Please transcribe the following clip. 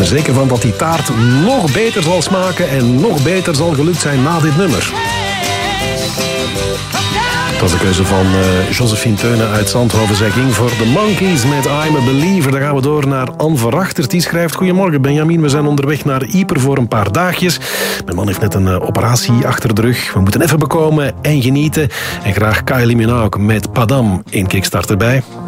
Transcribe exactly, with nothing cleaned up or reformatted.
er zeker van dat die taart nog beter zal smaken en nog beter zal gelukt zijn na dit nummer. Het was de keuze van uh, Josephine Teunen uit Zandhoven. Zij ging voor The Monkees met I'm a Believer. Dan gaan we door naar Anne Verachtert. Die schrijft: Goedemorgen Benjamin, we zijn onderweg naar Yper voor een paar dagjes. Mijn man heeft net een uh, operatie achter de rug. We moeten even bekomen en genieten. En graag Kylie Minogue met Padam in Kickstart erbij.